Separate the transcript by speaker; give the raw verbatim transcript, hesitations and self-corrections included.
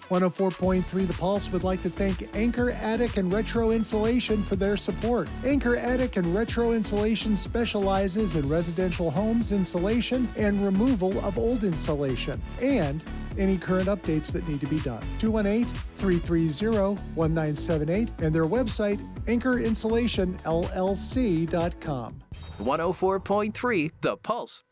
Speaker 1: one oh four point three The Pulse would like to thank Anchor Attic and Retro Insulation for their support. Anchor Attic and Retro Insulation specializes in residential homes insulation and removal of old insulation and any current updates that need to be done. two one eight, three three zero, one nine seven eight and their website, anchor insulation l l c dot com.
Speaker 2: one oh four point three The Pulse.